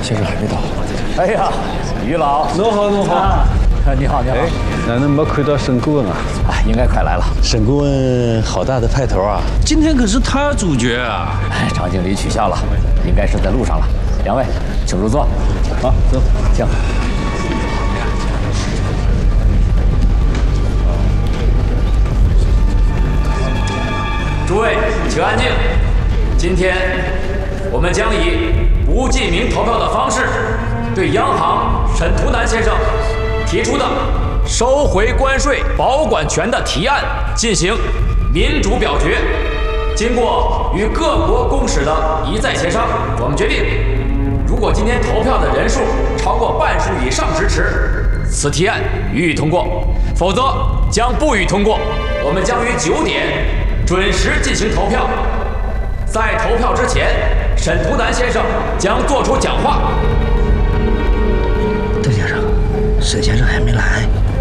先生还没到。 哎呀，于老， 侬好，侬好。 你好，你好。 哪能没看到沈顾问啊？ 哎，应该快来了。 沈顾问好大的派头啊！ 今天可是他主角啊！ 哎，张经理取笑了，应该是在路上了。两位，请入座。 好，走， 请。 诸位，请安静。今天我们将以不记名投票的方式，对央行沈图南先生提出的收回关税保管权的提案进行民主表决。经过与各国公使的一再协商，我们决定，如果今天投票的人数超过半数以上支持，此提案予以通过；否则将不予通过。我们将于9点准时进行投票。在投票之前，沈图南先生将作出讲话。 邓先生，沈先生还没来。